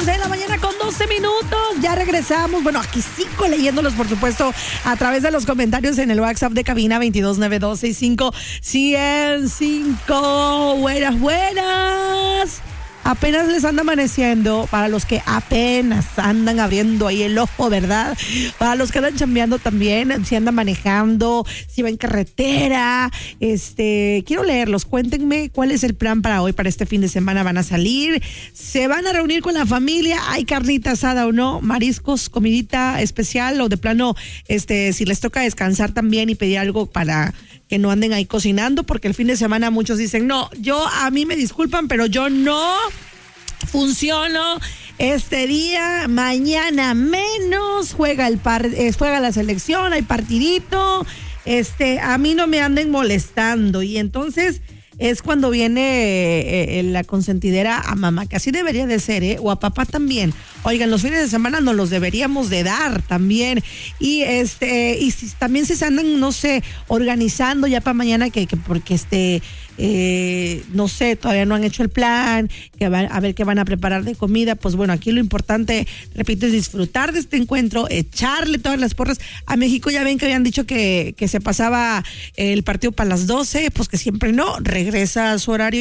10:12 con 12 minutos. Ya regresamos. Bueno, aquí sigo leyéndolos, por supuesto, a través de los comentarios en el WhatsApp de cabina 2292651005. Buenas. Apenas les anda amaneciendo, para los que apenas andan abriendo ahí el ojo, ¿verdad? Para los que andan chambeando también, si andan manejando, si va en carretera, quiero leerlos. Cuéntenme cuál es el plan para hoy, para este fin de semana. ¿Van a salir? ¿Se van a reunir con la familia? ¿Hay carnita asada o no? ¿Mariscos, comidita especial? O de plano, si les toca descansar también y pedir algo para que no anden ahí cocinando, porque el fin de semana muchos dicen, no, a mí me disculpan, pero yo no funciono este día, mañana menos, juega la selección, hay partidito, a mí no me anden molestando. Y entonces es cuando viene la consentidera a mamá, que así debería de ser, o a papá también. Oigan, los fines de semana nos los deberíamos de dar también. Y y si también se andan, no sé, organizando ya para mañana, porque no sé, todavía no han hecho el plan, a ver qué van a preparar de comida. Pues bueno, aquí lo importante, repito, es disfrutar de este encuentro, echarle todas las porras. A México ya ven que habían dicho que se pasaba el partido para las 12, pues que siempre no, regresa a su horario